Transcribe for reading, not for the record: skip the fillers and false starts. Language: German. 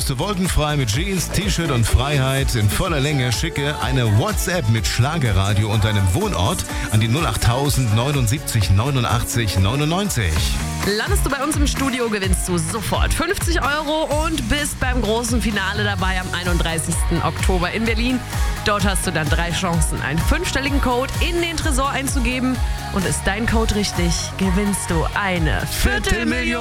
bist du wolkenfrei mit Jeans, T-Shirt und Freiheit in voller Länge, schicke eine WhatsApp mit Schlagerradio und deinem Wohnort an die 08000 79 89 99. Landest du bei uns im Studio, gewinnst du sofort 50 € und bist beim großen Finale dabei am 31. Oktober in Berlin. Dort hast du dann 3 Chancen, einen 5-stelligen Code in den Tresor einzugeben. Und ist dein Code richtig, gewinnst du eine Viertelmillion.